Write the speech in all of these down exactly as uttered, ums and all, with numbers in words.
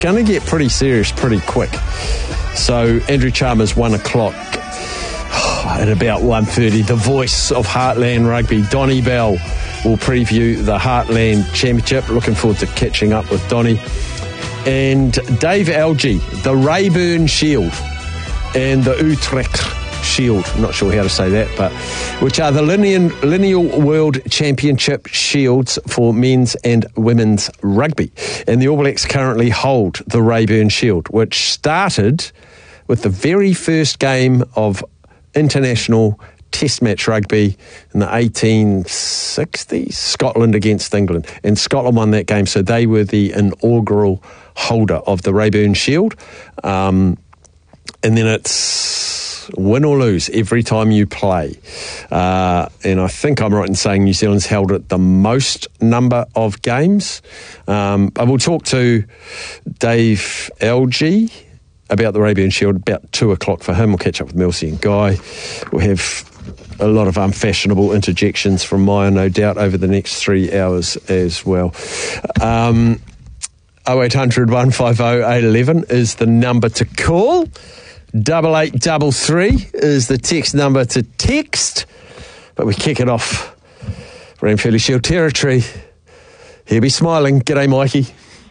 going to get pretty serious pretty quick. So Andrew Chalmers, one o'clock. At about one thirty, the voice of Heartland Rugby, Donnie Bell, will preview the Heartland Championship. Looking forward to catching up with Donnie. And Dave Algie, the Rayburn Shield and the Utrecht Shield, I'm not sure how to say that, but which are the lineal, lineal World Championship shields for men's and women's rugby. And the All Blacks currently hold the Rayburn Shield, which started with the very first game of international test match rugby in the eighteen sixties, Scotland against England. And Scotland won that game, so they were the inaugural holder of the Rayburn Shield. Um, and then it's win or lose every time you play. Uh, and I think I'm right in saying New Zealand's held it the most number of games. Um, I will talk to Dave Algie about the Rayburn Shield about two o'clock for him. We'll catch up with Melcy and Guy. We'll have a lot of unfashionable interjections from Maya, no doubt, over the next three hours as well. Um, oh eight hundred, one five oh, eight one one is the number to call. Double eight double three is the text number to text. But we kick it off. Ranfurly Shield territory. He'll be smiling. G'day, Mikey.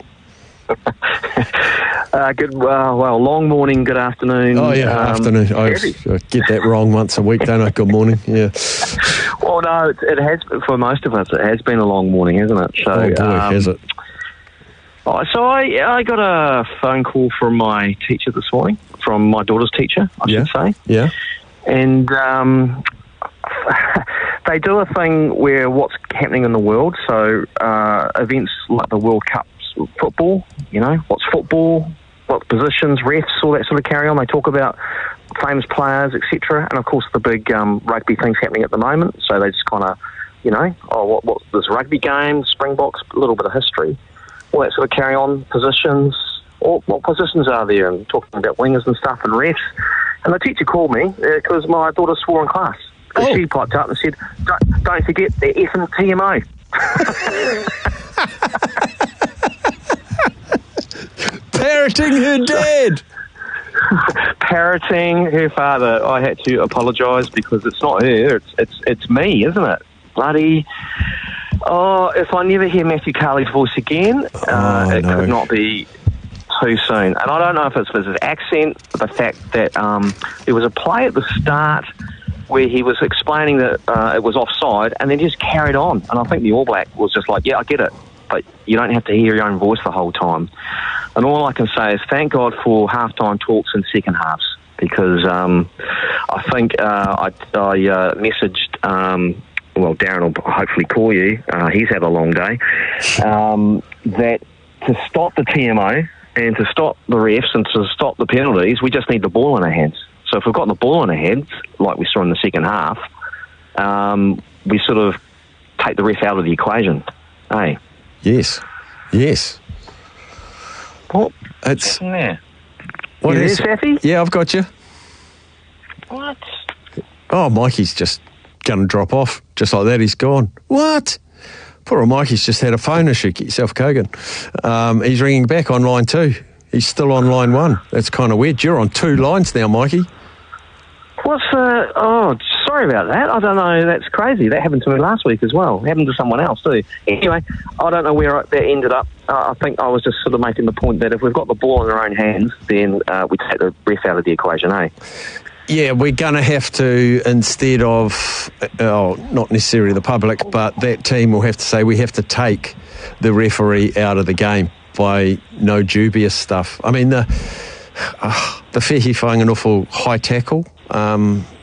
Uh, good, uh, well, long morning, good afternoon. Oh, yeah, um, afternoon. I, I get that wrong once a week, don't I? Good morning, yeah. Well, no, it, it has, for most of us, it has been a long morning, hasn't it? So, oh, boy, um, has it. Oh, so I I got a phone call from my teacher this morning, from my daughter's teacher, I yeah. should say. Yeah. And um, they do a thing where what's happening in the world, so uh, events like the World Cup football, you know, what's football, what positions, refs, all that sort of carry on. They talk about famous players, et cetera. And, of course, the big um, rugby things happening at the moment. So they just kind of, you know, oh, what, what this rugby game, Springboks, a little bit of history, all that sort of carry on, positions, all, what positions are there, and talking about wingers and stuff and refs. And the teacher called me because uh, my daughter swore in class. Oh. She piped up and said, don't, don't forget the effing T M O. Parroting her dad. Parroting her father. I had to apologise because it's not her, it's it's it's me, isn't it? Bloody... Oh, if I never hear Matthew Carley's voice again, oh, uh, it no. could not be too soon. And I don't know if it's his accent, the fact that um, there was a play at the start where he was explaining that uh, it was offside and then just carried on. And I think the All Black was just like, yeah, I get it, but you don't have to hear your own voice the whole time. And all I can say is thank God for halftime talks and second halves, because um, I think uh, I, I uh, messaged, um, well, Darren will hopefully call you, uh, he's had a long day, um, that to stop the T M O and to stop the refs and to stop the penalties, we just need the ball in our hands. So if we've got the ball in our hands, like we saw in the second half, um, we sort of take the ref out of the equation. Hey? Yes. Yes. What? It's there. What you is there, it? Safi? Yeah, I've got you. What? Oh, Mikey's just going to drop off. Just like that, he's gone. What? Poor old Mikey's just had a phone issue. Get yourself Kogan. Um, he's ringing back on line two. He's still on line one. That's kind of weird. You're on two lines now, Mikey. What's uh oh, sorry about that. I don't know. That's crazy. That happened to me last week as well. It happened to someone else too. Anyway, I don't know where I, that ended up. Uh, I think I was just sort of making the point that if we've got the ball in our own hands, then uh, we take the ref out of the equation, eh? Yeah, we're going to have to, instead of, oh, not necessarily the public, but that team will have to say we have to take the referee out of the game by no dubious stuff. I mean, the, uh, the Fehi Whainganawho high tackle, um,